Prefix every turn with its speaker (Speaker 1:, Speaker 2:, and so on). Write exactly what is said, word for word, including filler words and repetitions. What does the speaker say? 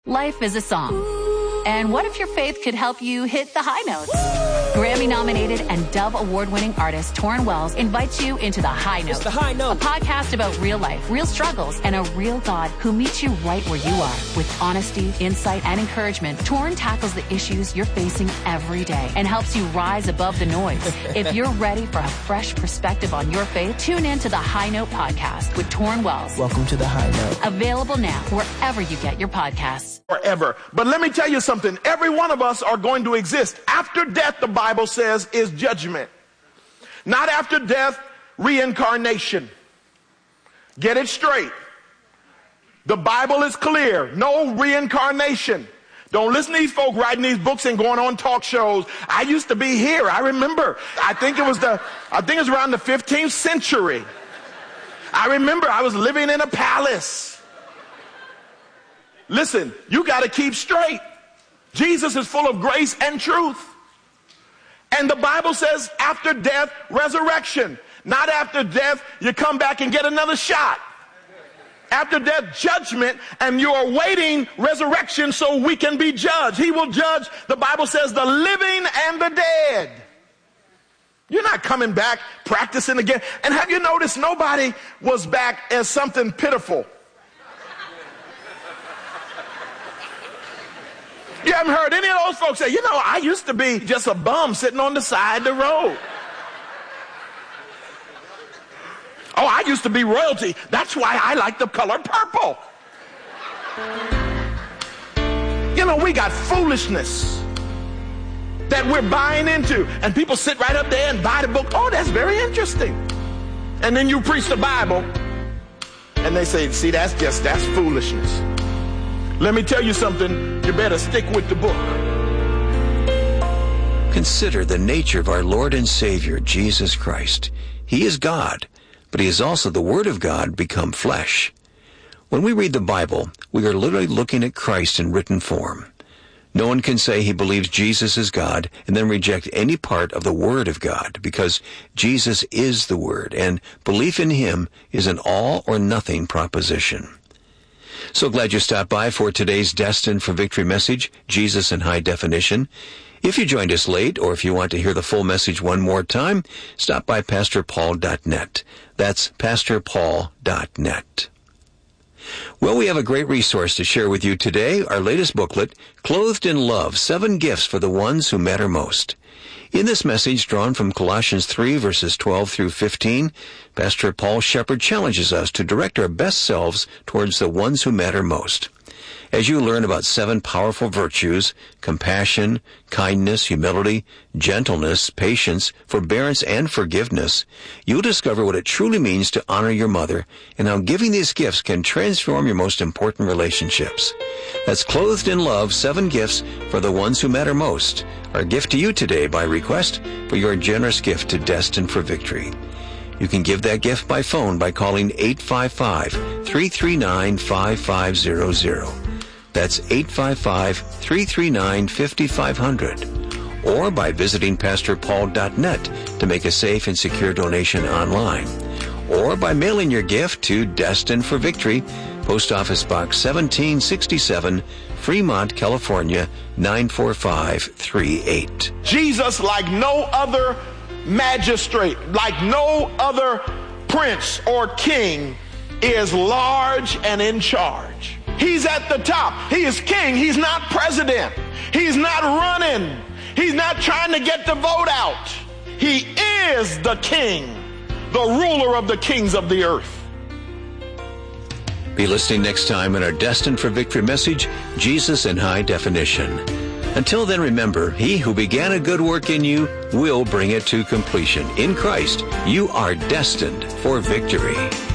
Speaker 1: Life is a song. And what if your faith could help you hit the high notes? Grammy-nominated and Dove Award-winning artist Torrin Wells invites you into The High Note.
Speaker 2: It's The High Note.
Speaker 1: A podcast about real life, real struggles, and a real God who meets you right where you are. With honesty, insight, and encouragement, Torrin tackles the issues you're facing every day and helps you rise above the noise. If you're ready for a fresh perspective on your faith, tune in to The High Note podcast with Torrin Wells.
Speaker 2: Welcome to The High Note.
Speaker 1: Available now wherever you get your podcasts.
Speaker 3: Forever. But let me tell you something. Every one of us are going to exist. After death, the Bible says, is judgment. Not after death, reincarnation. Get it straight. The Bible is clear. No reincarnation. Don't listen to these folk writing these books and going on talk shows. I used to be here. I remember. I think it was the, I think it was around the fifteenth century. I remember I was living in a palace. Listen, you got to keep straight. Jesus is full of grace and truth. And the Bible says after death, resurrection. Not after death, you come back and get another shot. After death, judgment, and you're awaiting resurrection so we can be judged. He will judge, the Bible says, the living and the dead. You're not coming back, practicing again. And have you noticed nobody was back as something pitiful? You haven't heard any of those folks say, you know, I used to be just a bum sitting on the side of the road. Oh, I used to be royalty. That's why I like the color purple. You know, we got foolishness that we're buying into. And people sit right up there and buy the book. Oh, that's very interesting. And then you preach the Bible. And they say, see, that's just, that's foolishness. Let me tell you something, you better stick with the book.
Speaker 4: Consider the nature of our Lord and Savior, Jesus Christ. He is God, but He is also the Word of God become flesh. When we read the Bible, we are literally looking at Christ in written form. No one can say he believes Jesus is God and then reject any part of the Word of God, because Jesus is the Word, and belief in Him is an all or nothing proposition. So glad you stopped by for today's Destined for Victory message, Jesus in High Definition. If you joined us late, or if you want to hear the full message one more time, stop by pastor paul dot net. That's pastor paul dot net. Well, we have a great resource to share with you today, our latest booklet, Clothed in Love, Seven Gifts for the Ones Who Matter Most. In this message, drawn from Colossians three, verses twelve through fifteen, Pastor Paul Shepherd challenges us to direct our best selves towards the ones who matter most. As you learn about seven powerful virtues, compassion, kindness, humility, gentleness, patience, forbearance, and forgiveness, you'll discover what it truly means to honor your mother and how giving these gifts can transform your most important relationships. That's Clothed in Love, Seven Gifts for the Ones Who Matter Most, our gift to you today by request for your generous gift to Destined for Victory. You can give that gift by phone by calling eight five five, three three nine, five five zero zero. That's eight five five, three three nine, five five zero zero. Or by visiting pastor paul dot net to make a safe and secure donation online. Or by mailing your gift to Destined for Victory, Post Office Box seventeen sixty-seven, Fremont, California, nine four five three eight.
Speaker 3: Jesus, like no other magistrate, like no other prince or king, is large and in charge. He's at the top. He is king. He's not president. He's not running. He's not trying to get the vote out. He is the king, the ruler of the kings of the earth.
Speaker 4: Be listening next time in our Destined for Victory message, Jesus in High Definition. Until then, remember, He who began a good work in you will bring it to completion. In Christ, you are destined for victory.